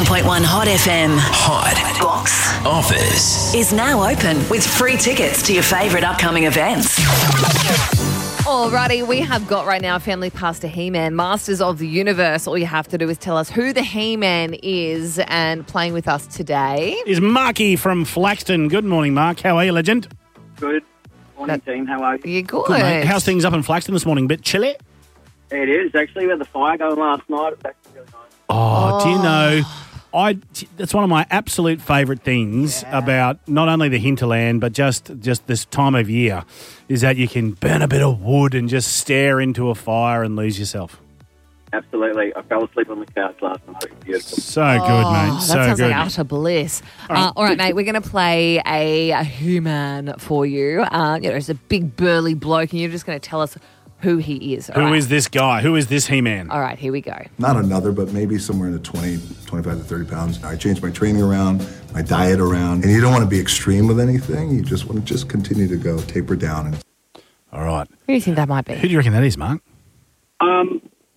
91.1 Hot FM. Hot Box Office is now open with free tickets to your favourite upcoming events. Alrighty, we have got right now a family pass to He-Man, Masters of the Universe. All you have to do is tell us who the He-Man is, and playing with us today is Marky from Flaxton. Good morning, Mark. How are you, legend? Good. Morning, team. How are you? You're good. Good, mate. How's things up in Flaxton this morning? Bit chilly? It is. Actually, we had the fire going last night. It was actually really nice. Do you know, that's one of my absolute favourite things about not only the hinterland, but just this time of year, is that you can burn a bit of wood and just stare into a fire and lose yourself. Absolutely. I fell asleep on the couch last night. It was beautiful. So good, mate. So that sounds good. like utter bliss. All right, mate, we're going to play a He-Man for you. It's a big burly bloke, and you're just going to tell us who he is. Who is this guy? Who is this He-Man? All right, here we go. Not another, but maybe somewhere in the 25 to 30 pounds. I changed my training around, my diet around, and you don't want to be extreme with anything. You just want to just continue to go, taper down. And All right. Who do you think that might be? Who do you reckon that is, Mark? I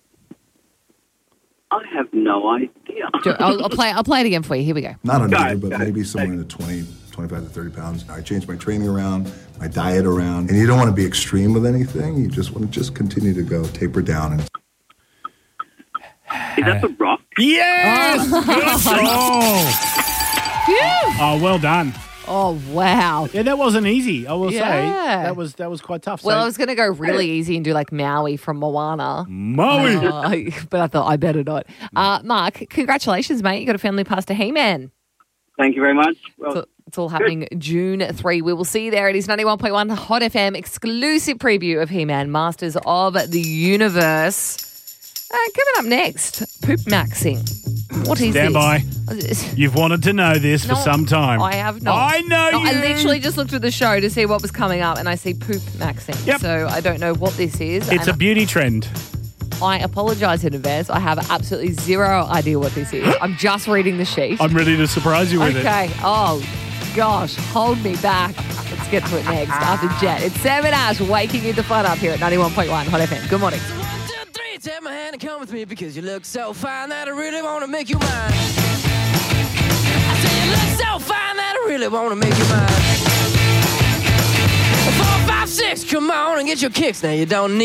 have no idea. I'll play it again for you. Here we go. not another, but maybe somewhere in the 25 to 30 pounds. I changed my training around, my diet around, and you don't want to be extreme with anything. You just want to just continue to go, taper down. And Is that The Rock? Yes! Oh, well done. Oh, wow. Yeah, that wasn't easy, I will say. Yeah. That was quite tough. Well, So- I was going to go really easy and do like Maui from Moana. Maui! But I thought I better not. Mark, congratulations, mate. You got a family pass to He-Man. Thank you very much. Well, It's all happening June 3. We will see you there. It is 91.1 Hot FM, exclusive preview of He-Man, Masters of the Universe. Coming up next, Poop Maxing. What is Stand by. this? You've wanted to know this for No, some time. I have not. I know No, you. I literally just looked at the show to see what was coming up, and I see Poop Maxing. Yep. So I don't know what this is. It's and a beauty trend. I apologise in advance. I have absolutely zero idea what this is. I'm just reading the sheet. I'm ready to surprise you with it. Okay. Oh, gosh. Hold me back. Let's get to it next after Jet. It's 7 Ash waking you the fun up here at 91.1 Hot FM. Good morning. 1, 2, 3, take my hand and come with me because you look so fine that I really want to make you mine. I say you look so fine that I really want to make you mine. 4, 5, 6, come on and get your kicks. Now you don't need